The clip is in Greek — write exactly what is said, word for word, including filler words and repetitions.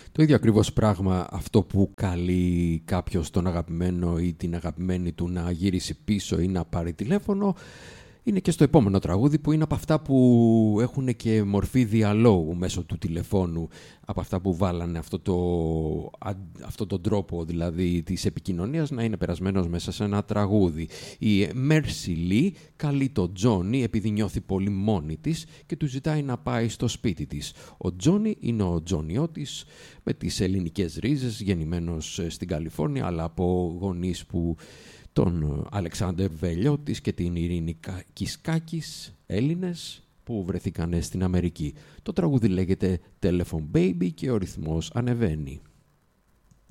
Το ίδιο ακριβώς πράγμα, αυτό που καλεί κάποιος τον αγαπημένο ή την αγαπημένη του να γυρίσει πίσω ή να πάρει τηλέφωνο, είναι και στο επόμενο τραγούδι, που είναι από αυτά που έχουν και μορφή διαλόγου μέσω του τηλεφώνου, από αυτά που βάλανε αυτό το, αυτό τον τρόπο δηλαδή της επικοινωνίας να είναι περασμένος μέσα σε ένα τραγούδι. Η Mercy Lee καλεί τον Τζόνι επειδή νιώθει πολύ μόνη της και του ζητάει να πάει στο σπίτι της. Ο Τζόνι είναι ο Τζονιώτης με τις ελληνικές ρίζες, γεννημένος στην Καλιφόρνια, αλλά από γονείς που τον Αλεξάνδερ Βελιώτης και την Ειρήνη Κισκάκης, Έλληνες που βρεθήκαν στην Αμερική. Το τραγούδι λέγεται Telephone Baby και ο ρυθμός ανεβαίνει.